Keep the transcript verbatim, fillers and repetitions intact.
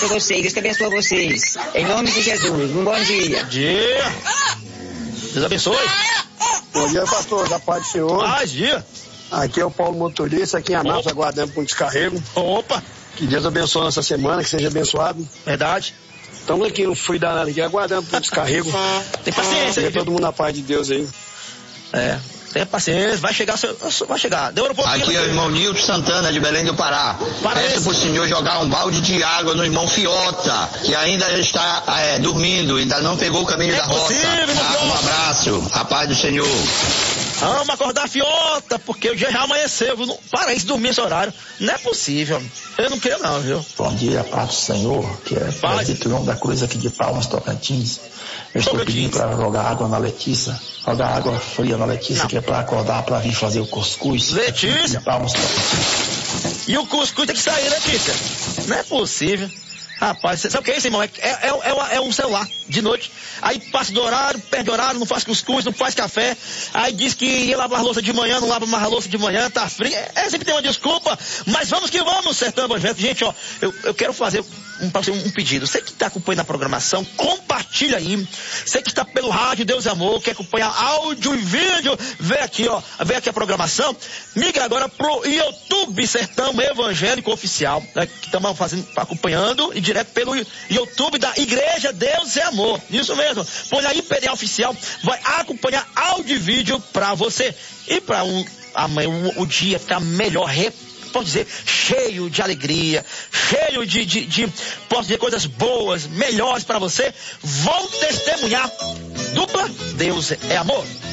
abençoe vocês, Deus que abençoe vocês. Em nome de Jesus, um bom dia. Bom dia. Deus abençoe. Bom dia, pastor, da paz do Senhor. Paz, dia. Aqui é o Paulo Motorista, aqui em Anápolis, aguardando por um descarrego. Opa. Que Deus abençoe nossa semana, que seja abençoado. Verdade. Estamos aqui no Fui Danado aqui, aguardando por um descarrego. Tem paciência aí, todo mundo na paz de Deus aí. É. Tenha paciência, vai chegar, vai chegar. Demora um pouquinho. Aqui é o irmão Nilton Santana, de Belém do Pará. Peço pro senhor jogar um balde de água no irmão Fiota, que ainda está é, dormindo, ainda não pegou o caminho é da roça. Ah, um abraço, a paz do Senhor. Vamos acordar Fiota, porque o dia já amanheceu, viu? Não, para aí de dormir esse horário. Não é possível. Eu não queria não, viu? Bom dia, paz do Senhor, que é o João da Cruz aqui de Palmas, Tocantins. Eu estou pedindo para jogar água na Letícia, jogar água fria na Letícia, não. Que é para acordar, para vir fazer o cuscuz. Letícia? Palmas, Tocantins. E o cuscuz tem que sair, Letícia. Não é possível. Rapaz, sabe o que é isso, irmão? É, é, é, é um celular de noite. Aí passa do horário, perde horário, não faz cuscuz, não faz café. Aí diz que ia lavar louça de manhã, não lava mais a louça de manhã, tá frio. É, é sempre tem uma desculpa. Mas vamos que vamos, Sertão Evangélico. Gente, ó, eu, eu quero fazer um, um, um pedido. Você que está acompanhando a programação, compartilha aí. Você que está pelo rádio Deus e Amor, quer acompanhar áudio e vídeo, vem aqui, ó, vem aqui a programação. Migra agora pro YouTube Sertão Evangélico Oficial, né, que estamos fazendo, acompanhando e direto pelo YouTube da Igreja Deus e Amor. Isso mesmo. Põe aí P D A Oficial, vai acompanhar áudio e vídeo pra você. E pra um, amanhã o, o dia ficar melhor, posso dizer, cheio de alegria, cheio de, de, de posso dizer, coisas boas, melhores pra você. Vou testemunhar. Dupla Deus é Amor.